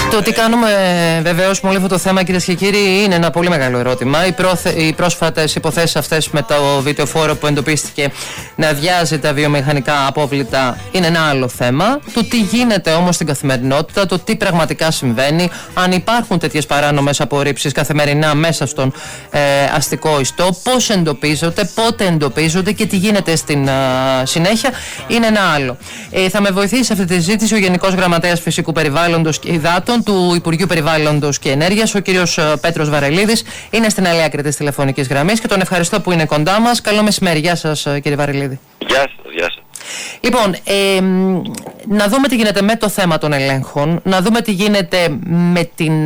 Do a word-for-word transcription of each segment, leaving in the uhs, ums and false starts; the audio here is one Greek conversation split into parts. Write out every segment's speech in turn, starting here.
Το τι κάνουμε βεβαίως με όλο αυτό το θέμα, κυρίες και κύριοι, είναι ένα πολύ μεγάλο ερώτημα. Οι, πρόθε, οι πρόσφατες υποθέσεις αυτές με το βιτεοφόρο που εντοπίστηκε να αδειάζει τα βιομηχανικά απόβλητα είναι ένα άλλο θέμα. Το τι γίνεται όμως στην καθημερινότητα, το τι πραγματικά συμβαίνει, αν υπάρχουν τέτοιες παράνομες απορρίψεις καθημερινά μέσα στον ε, αστικό ιστό, πώς εντοπίζονται, πότε εντοπίζονται και τι γίνεται στην ε, συνέχεια, είναι ένα άλλο. Ε, θα με βοηθήσει σε αυτή τη συζήτηση ο Γενικός Γραμματέας Φυσικού Περιβάλλοντος και Υδάτων του Υπουργείου Περιβάλλοντος και Ενέργειας, ο κύριος Πέτρος Βαρελίδης. Είναι στην άλλη άκρη της τηλεφωνικής γραμμής και τον ευχαριστώ που είναι κοντά μας. Καλό μεσημέρι. Γεια σας, κύριε Βαρελίδη. Γεια σας, γεια σας. Λοιπόν, ε, να δούμε τι γίνεται με το θέμα των ελέγχων, να δούμε τι γίνεται με, την,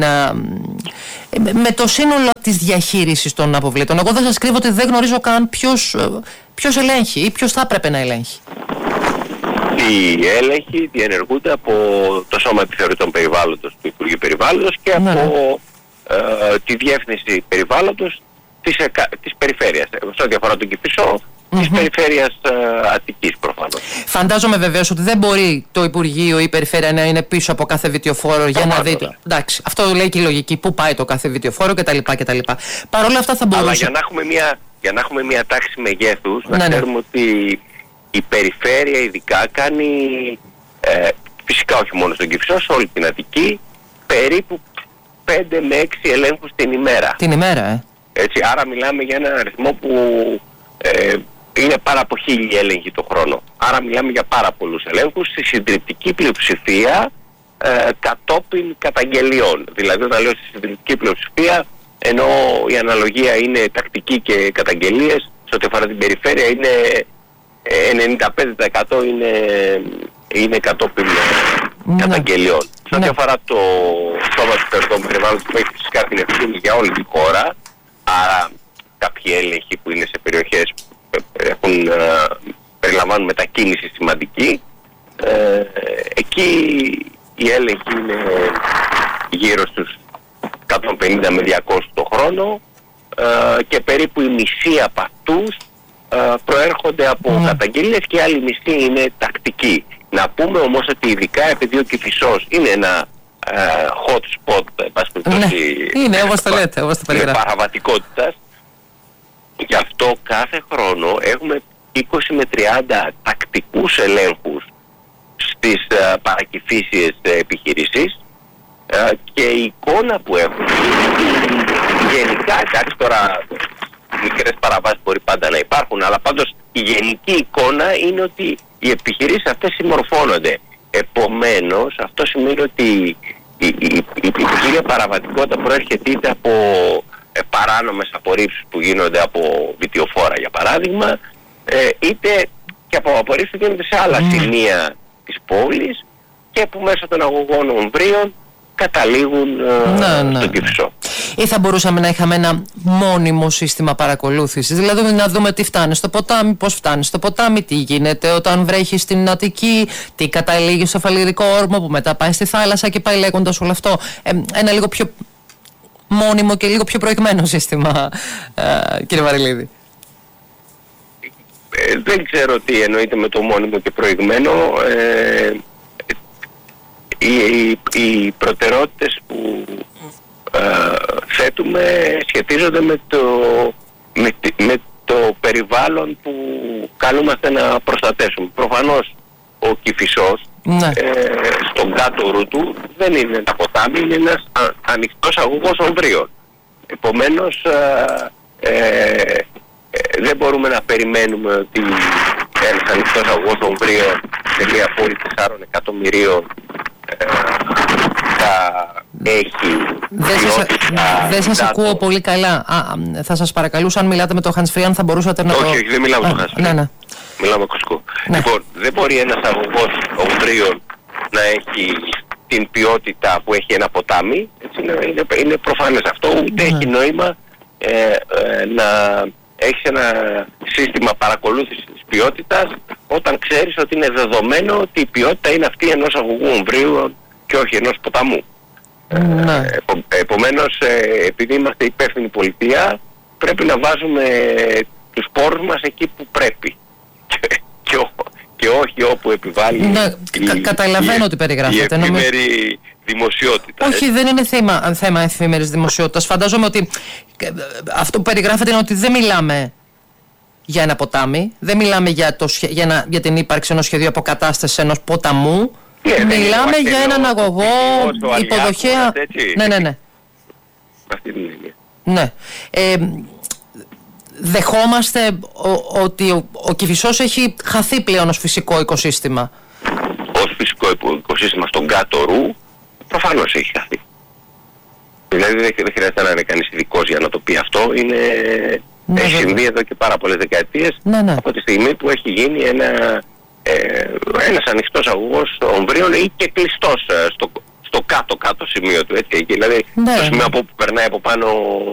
με το σύνολο της διαχείρισης των αποβλήτων. Εγώ δεν σας κρύβω ότι δεν γνωρίζω καν ποιος, ποιος ελέγχει ή ποιος θα έπρεπε να ελέγχει. Οι έλεγχοι διενεργούνται από το Σώμα Επιθεωρητών Περιβάλλοντος του Υπουργείου Περιβάλλοντος και ναι. από ε, τη Διεύθυνση Περιβάλλοντος της, εκα, της Περιφέρειας. Σε ό,τι αφορά τον Κηφισό, mm-hmm. της Περιφέρειας ε, Αττικής προφανώς. Φαντάζομαι βεβαίως ότι δεν μπορεί το Υπουργείο ή η Περιφέρεια να είναι πίσω από κάθε βιτεοφόρο για να δει. Εντάξει, αυτό λέει και η λογική. Πού πάει το κάθε βιτεοφόρο κτλ. κτλ. Παρ' όλα αυτά θα μπορούσε. Αλλά για να έχουμε μια, για να έχουμε μια τάξη μεγέθους, να ναι, ξέρουμε ναι. ότι η Περιφέρεια ειδικά κάνει, ε, φυσικά όχι μόνο στον Κηφισό, σε όλη την Αττική, περίπου πέντε με έξι ελέγχους την ημέρα. Την ημέρα, ε. Έτσι, άρα μιλάμε για ένα αριθμό που ε, είναι πάρα από χίλιοι έλεγχοι το χρόνο. Άρα μιλάμε για πάρα πολλούς ελέγχους, στη συντριπτική πλειοψηφία ε, κατόπιν καταγγελιών. Δηλαδή όταν λέω στη συντριπτική πλειοψηφία, ενώ η αναλογία είναι τακτική και καταγγελίες, σε ό,τι αφορά την Περιφέρεια είναι ενενήντα πέντε τοις εκατό είναι, είναι κατόπιν ναι. καταγγελιών. Ναι. Σε ό,τι αφορά το Σώμα Επιθεωρητών Περιβάλλοντος που έχει φυσικά την ευθύνη για όλη την χώρα, άρα κάποιοι έλεγχοι που είναι σε περιοχές που έχουν, ε, περιλαμβάνουν μετακίνηση σημαντική, ε, εκεί οι έλεγχοι είναι γύρω στους εκατόν πενήντα με διακόσιους το χρόνο ε, και περίπου η μισή από αυτούς προέρχονται από mm. καταγγελίες και άλλη μισή είναι τακτική. Να πούμε όμως ότι ειδικά επειδή ο Κηφισός είναι ένα uh, hot spot, ναι, είναι όπως το λέτε, όπως το περιγράφετε, παραβατικότητας, γι' αυτό κάθε χρόνο έχουμε είκοσι με τριάντα τακτικούς ελέγχους στις uh, παρακηφίσιες uh, επιχειρήσεις uh, και η εικόνα που έχουμε γενικά, εντάξει τώρα μικρές παραβάσεις μπορεί πάντα να υπάρχουν, αλλά πάντως η γενική εικόνα είναι ότι οι επιχειρήσεις αυτές συμμορφώνονται. Επομένως, αυτό σημαίνει ότι η, η, η, η κύρια παραβατικότητα προέρχεται είτε από ε, παράνομες απορρίψεις που γίνονται από βιτεοφόρα για παράδειγμα, ε, είτε και από απορρίψεις που γίνονται σε άλλα mm. σημεία της πόλης και που μέσω των αγωγών ομβρίων καταλήγουν ε, ναι, στον Κηφισό. Ή θα μπορούσαμε να είχαμε ένα μόνιμο σύστημα παρακολούθησης, δηλαδή να δούμε τι φτάνει στο ποτάμι, πώς φτάνει στο ποτάμι, τι γίνεται όταν βρέχει στην Αττική, τι καταλήγει στο φαλιρικό όρμο που μετά πάει στη θάλασσα και πάει λέγοντας όλο αυτό. Ε, ένα λίγο πιο μόνιμο και λίγο πιο προηγμένο σύστημα, ε, κύριε Βαρελίδη. Ε, δεν ξέρω τι εννοείται με το μόνιμο και προηγμένο. Ε, οι, οι, οι προτεραιότητες που Uh, θέτουμε σχετίζονται με το, με, με το περιβάλλον που καλούμαστε να προστατεύσουμε. Προφανώς ο Κηφισός ναι. ε, στον κάτω ρου του δεν είναι ένα ποτάμι, είναι ένας α, ανοιχτός αγωγός ομβρίων. Επομένως ε, ε, ε, δεν μπορούμε να περιμένουμε ότι ένας ανοιχτός αγωγός ομβρίων σε μια πόλη τεσσάρων εκατομμυρίων ε, θα έχει. Δεν σας, δε σας ακούω πολύ καλά. Α, θα σας παρακαλούσα αν μιλάτε με το hands free, αν θα μπορούσατε να όχι, το... Όχι, δεν μιλάω με το hands free. Ναι, ναι. Μιλάω με ακουστικό. Ναι. Λοιπόν, δεν μπορεί ένας αγωγός ομβρίων να έχει την ποιότητα που έχει ένα ποτάμι. Έτσι, είναι, είναι, είναι προφανές αυτό. Ούτε ναι. έχει νόημα ε, ε, να έχεις ένα σύστημα παρακολούθησης της ποιότητας όταν ξέρεις ότι είναι δεδομένο ότι η ποιότητα είναι αυτή ενός αγωγού ομβρίου και όχι ενός ποταμού. Ναι. Ε, επο, επομένως, ε, επειδή είμαστε υπεύθυνη πολιτεία, πρέπει να βάζουμε τους πόρους μας εκεί που πρέπει. Και, και, ο, και όχι όπου επιβάλλει ναι, η, κα, καταλαβαίνω η, ότι περιγράφεται. η εφήμερη δημοσιότητα. Όχι, έτσι. δεν είναι θέμα, θέμα εφήμερης δημοσιότητας. Φαντάζομαι ότι αυτό που περιγράφεται είναι ότι δεν μιλάμε για ένα ποτάμι, δεν μιλάμε για, το, για, ένα, για την ύπαρξη ενός σχεδίου αποκατάστασης ενός ποταμού. Ναι, μιλάμε για έναν αγωγό υποδοχέα. Ναι, ναι, ναι. Αυτή την έννοια. Ναι. Ε, δεχόμαστε ο, ότι ο, ο Κηφισός έχει χαθεί πλέον ως φυσικό οικοσύστημα. Ως φυσικό οικοσύστημα στον κάτω Ρου, προφανώς έχει χαθεί. Δηλαδή δεν, δεν χρειάζεται να είναι κανείς ειδικός για να το πει αυτό. Είναι, ναι, έχει συμβεί εδώ και πάρα πολλές δεκαετίες, ναι, ναι. από τη στιγμή που έχει γίνει ένα, ε, ένας ανοιχτός αγωγός ομβρίων ή και κλειστός στο, στο κάτω-κάτω σημείο του. Έτσι, δηλαδή ναι, το σημείο ναι. από όπου περνάει από πάνω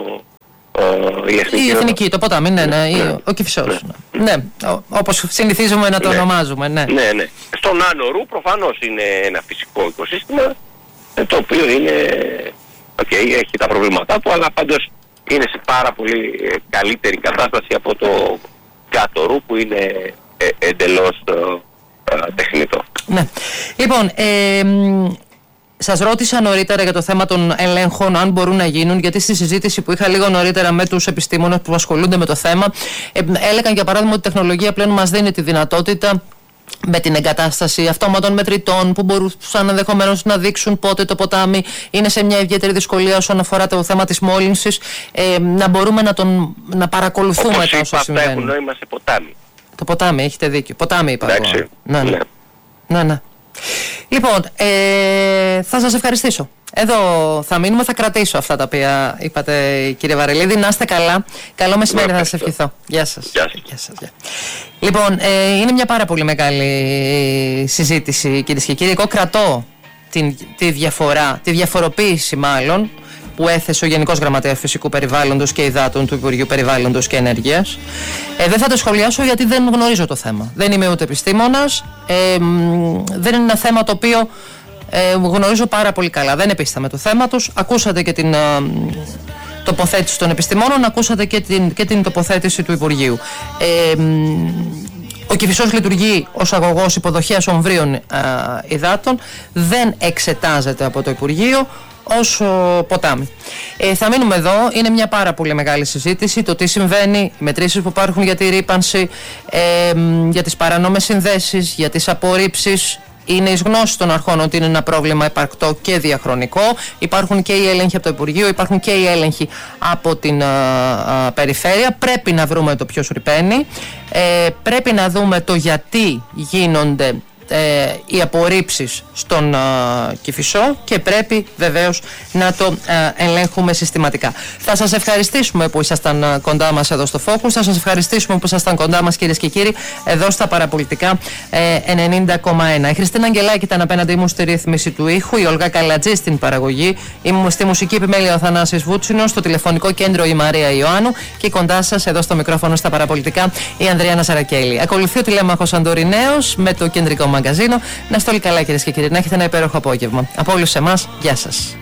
η εθνική, η εθνική το ποτάμι, ναι, ναι, ναι. ο Κηφισός. Ναι, ναι. ναι. όπως συνηθίζουμε να το ναι. ονομάζουμε. Ναι. ναι, ναι. Στον Άνω Ρου προφανώς είναι ένα φυσικό οικοσύστημα, το οποίο είναι, okay, έχει τα προβλήματά του, αλλά πάντως είναι σε πάρα πολύ καλύτερη κατάσταση από το κάτω Ρου που είναι ε, εντελώς ε, ε, τεχνητό. Ναι. Λοιπόν, ε, σας ρώτησα νωρίτερα για το θέμα των ελέγχων, αν μπορούν να γίνουν, γιατί στη συζήτηση που είχα λίγο νωρίτερα με τους επιστήμονες που ασχολούνται με το θέμα, ε, έλεγαν για παράδειγμα ότι η τεχνολογία πλέον μας δίνει τη δυνατότητα με την εγκατάσταση αυτόματων μετρητών που μπορούσαν ενδεχομένως να δείξουν πότε το ποτάμι είναι σε μια ιδιαίτερη δυσκολία όσον αφορά το θέμα της μόλυνσης, ε, να μπορούμε να, τον, να παρακολουθούμε όπως τα όσα συμβαίνουν. Όπως έχουν νόημα σε ποτάμι. Το ποτάμι, έχετε δίκιο. Ποτάμι είπα εγώ. Ναι, ναι. ναι. ναι, ναι. Λοιπόν, ε, θα σας ευχαριστήσω. Εδώ θα μείνουμε, θα κρατήσω αυτά τα οποία είπατε, κύριε Βαρελίδη. Να είστε καλά. Καλό μεσημέρι, θα σας ευχηθώ. Γεια σας. Γεια σας. Γεια σας. Γεια. Λοιπόν, ε, είναι μια πάρα πολύ μεγάλη συζήτηση, κυρίες και κύριοι. Εγώ κρατώ την, τη διαφορά, τη διαφοροποίηση μάλλον, που έθεσε ο Γενικός Γραμματέας Φυσικού Περιβάλλοντος και Υδάτων του Υπουργείου Περιβάλλοντος και Ενέργειας. Ε, δεν θα το σχολιάσω γιατί δεν γνωρίζω το θέμα. Δεν είμαι ούτε επιστήμονας. Ε, δεν είναι ένα θέμα το οποίο ε, γνωρίζω πάρα πολύ καλά. Δεν επίσταμε το θέμα τους. Ακούσατε και την ε, τοποθέτηση των επιστημόνων, ακούσατε και την, και την τοποθέτηση του Υπουργείου. Ε, Ο Κηφισός λειτουργεί ως αγωγός υποδοχέας ομβρίων ε, υδάτων. Δεν εξετάζεται από το Υπουργείο ως ποτάμι. Ε, θα μείνουμε εδώ. Είναι μια πάρα πολύ μεγάλη συζήτηση το τι συμβαίνει, οι μετρήσεις που υπάρχουν για τη ρύπανση, ε, για τις παρανόμες συνδέσεις, για τις απορρίψεις. Είναι εις γνώση των αρχών ότι είναι ένα πρόβλημα επαρκτό και διαχρονικό. Υπάρχουν και οι έλεγχοι από το Υπουργείο, υπάρχουν και οι έλεγχοι από την α, α, περιφέρεια. Πρέπει να βρούμε το ποιος ρυπαίνει. Ε, πρέπει να δούμε το γιατί γίνονται Ε, οι απορρίψεις στον uh, Κηφισό και πρέπει βεβαίως να το uh, ελέγχουμε συστηματικά. Θα σας ευχαριστήσουμε που ήσασταν uh, κοντά μας εδώ στο Focus, θα σας ευχαριστήσουμε που ήσασταν κοντά μας, κυρίες και κύριοι, εδώ στα παραπολιτικά uh, ενενήντα κόμμα ένα. Η Χριστίνα Αγγελάκη ήταν απέναντί μου στη ρύθμιση του ήχου, η Ολγά Καλατζή στην παραγωγή, είμαι στη μουσική επιμέλεια ο Θανάσης Βούτσινος, στο τηλεφωνικό κέντρο η Μαρία Ιωάννου και κοντά σας εδώ στο μικρόφωνο στα παραπολιτικά η Ανδριάννα Σαρακέλη. Ακολουθεί ο τηλέμαχος Αντοριναίος με το κεντρικό μαγκαζίνο. Να είστε όλοι καλά, κυρίες και κύριοι, να έχετε ένα υπέροχο απόγευμα. Από όλους εμάς, γεια σας.